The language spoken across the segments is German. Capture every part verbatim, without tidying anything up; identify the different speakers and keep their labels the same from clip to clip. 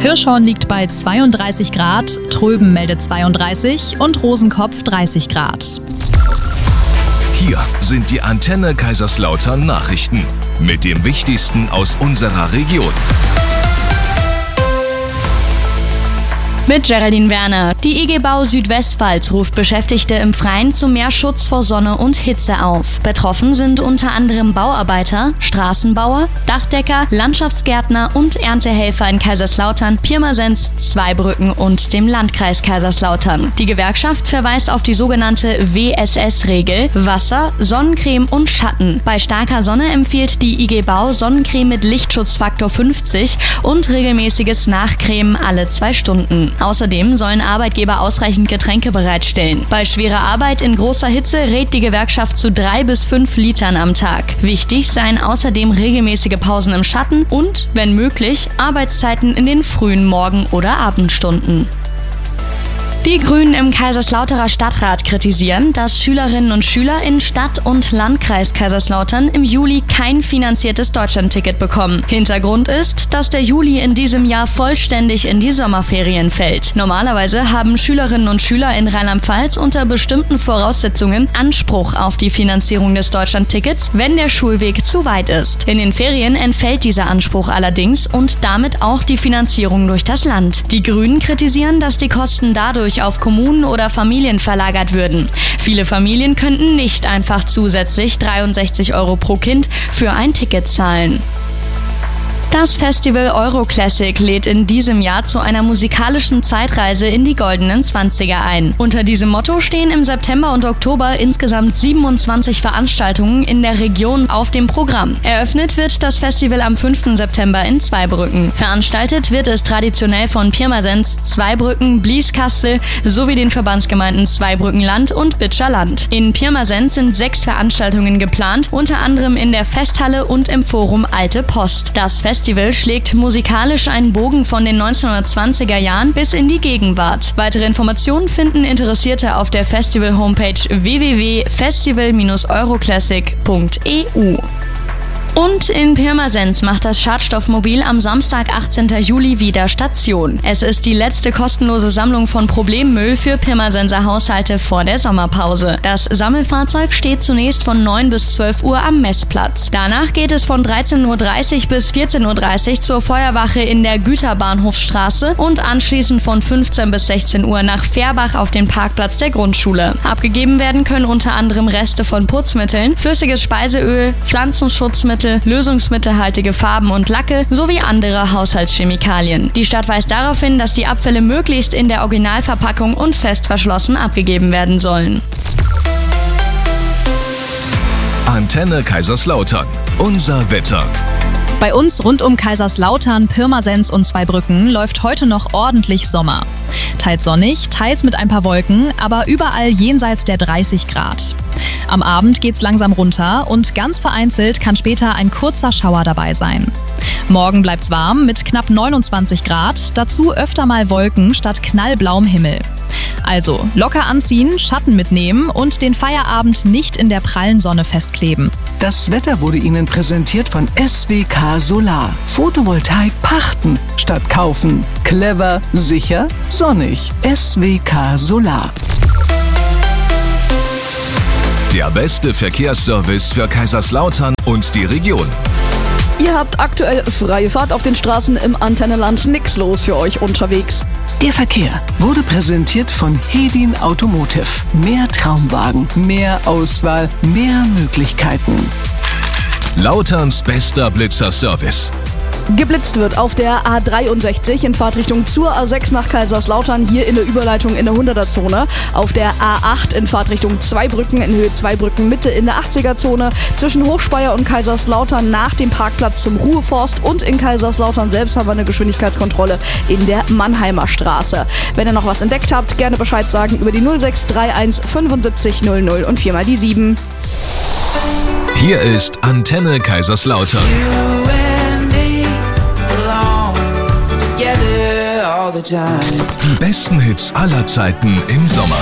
Speaker 1: Hirschhorn liegt bei zweiunddreißig Grad, Tröben meldet zweiunddreißig und Rosenkopf dreißig Grad.
Speaker 2: Hier sind die Antenne Kaiserslautern Nachrichten mit dem Wichtigsten aus unserer Region.
Speaker 3: Mit Geraldine Werner. Die I G Bau Südwestpfalz ruft Beschäftigte im Freien zu mehr Schutz vor Sonne und Hitze auf. Betroffen sind unter anderem Bauarbeiter, Straßenbauer, Dachdecker, Landschaftsgärtner und Erntehelfer in Kaiserslautern, Pirmasens, Zweibrücken und dem Landkreis Kaiserslautern. Die Gewerkschaft verweist auf die sogenannte W S S-Regel Wasser, Sonnencreme und Schatten. Bei starker Sonne empfiehlt die I G Bau Sonnencreme mit Lichtschutzfaktor fünfzig und regelmäßiges Nachcremen alle zwei Stunden. Außerdem sollen Arbeitgeber ausreichend Getränke bereitstellen. Bei schwerer Arbeit in großer Hitze rät die Gewerkschaft zu drei bis fünf Litern am Tag. Wichtig seien außerdem regelmäßige Pausen im Schatten und, wenn möglich, Arbeitszeiten in den frühen Morgen- oder Abendstunden. Die Grünen im Kaiserslauterer Stadtrat kritisieren, dass Schülerinnen und Schüler in Stadt- und Landkreis Kaiserslautern im Juli kein finanziertes Deutschlandticket bekommen. Hintergrund ist, dass der Juli in diesem Jahr vollständig in die Sommerferien fällt. Normalerweise haben Schülerinnen und Schüler in Rheinland-Pfalz unter bestimmten Voraussetzungen Anspruch auf die Finanzierung des Deutschlandtickets, wenn der Schulweg zu weit ist. In den Ferien entfällt dieser Anspruch allerdings und damit auch die Finanzierung durch das Land. Die Grünen kritisieren, dass die Kosten dadurch auf Kommunen oder Familien verlagert würden. Viele Familien könnten nicht einfach zusätzlich dreiundsechzig Euro pro Kind für ein Ticket zahlen. Das Festival Euroclassic lädt in diesem Jahr zu einer musikalischen Zeitreise in die goldenen Zwanziger ein. Unter diesem Motto stehen im September und Oktober insgesamt siebenundzwanzig Veranstaltungen in der Region auf dem Programm. Eröffnet wird das Festival am fünften September in Zweibrücken. Veranstaltet wird es traditionell von Pirmasens, Zweibrücken, Blieskastel sowie den Verbandsgemeinden Zweibrückenland und Bitscherland. In Pirmasens sind sechs Veranstaltungen geplant, unter anderem in der Festhalle und im Forum Alte Post. Das Festival Festival schlägt musikalisch einen Bogen von den neunzehnhundertzwanziger Jahren bis in die Gegenwart. Weitere Informationen finden Interessierte auf der Festival-Homepage w w w punkt festival euroclassic punkt e u. Und in Pirmasens macht das Schadstoffmobil am Samstag, achtzehnten Juli wieder Station. Es ist die letzte kostenlose Sammlung von Problemmüll für Pirmasenser Haushalte vor der Sommerpause. Das Sammelfahrzeug steht zunächst von neun bis zwölf Uhr am Messplatz. Danach geht es von dreizehn Uhr dreißig bis vierzehn Uhr dreißig zur Feuerwache in der Güterbahnhofstraße und anschließend von fünfzehn bis sechzehn Uhr nach Fährbach auf den Parkplatz der Grundschule. Abgegeben werden können unter anderem Reste von Putzmitteln, flüssiges Speiseöl, Pflanzenschutzmittel, lösungsmittelhaltige Farben und Lacke sowie andere Haushaltschemikalien. Die Stadt weist darauf hin, dass die Abfälle möglichst in der Originalverpackung und fest verschlossen abgegeben werden sollen.
Speaker 2: Antenne Kaiserslautern. Unser Wetter.
Speaker 1: Bei uns rund um Kaiserslautern, Pirmasens und Zweibrücken läuft heute noch ordentlich Sommer. Teils sonnig, teils mit ein paar Wolken, aber überall jenseits der dreißig Grad. Am Abend geht's langsam runter und ganz vereinzelt kann später ein kurzer Schauer dabei sein. Morgen bleibt's warm mit knapp neunundzwanzig Grad, dazu öfter mal Wolken statt knallblauem Himmel. Also locker anziehen, Schatten mitnehmen und den Feierabend nicht in der prallen Sonne festkleben.
Speaker 4: Das Wetter wurde Ihnen präsentiert von S W K Solar. Photovoltaik pachten statt kaufen. Clever, sicher, sonnig. S W K Solar.
Speaker 2: Der beste Verkehrsservice für Kaiserslautern und die Region.
Speaker 5: Ihr habt aktuell freie Fahrt auf den Straßen im Antennenland, nix los für euch unterwegs.
Speaker 4: Der Verkehr wurde präsentiert von Hedin Automotive. Mehr Traumwagen, mehr Auswahl, mehr Möglichkeiten.
Speaker 2: Lauterns bester Blitzerservice.
Speaker 5: Geblitzt wird auf der A dreiundsechzig in Fahrtrichtung zur A sechs nach Kaiserslautern, hier in der Überleitung in der hunderter-Zone. Auf der A acht in Fahrtrichtung Zweibrücken in Höhe Zweibrücken Mitte in der achtziger-Zone. Zwischen Hochspeyer und Kaiserslautern nach dem Parkplatz zum Ruheforst. Und in Kaiserslautern selbst haben wir eine Geschwindigkeitskontrolle in der Mannheimer Straße. Wenn ihr noch was entdeckt habt, gerne Bescheid sagen über die null sechs drei eins fünfundsiebzig null null und viermal die sieben.
Speaker 2: Hier ist Antenne Kaiserslautern. Die besten Hits aller Zeiten im Sommer.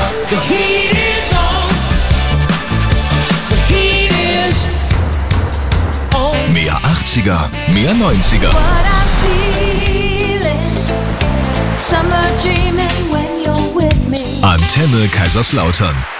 Speaker 2: Mehr achtziger, mehr neunziger. Antenne Kaiserslautern.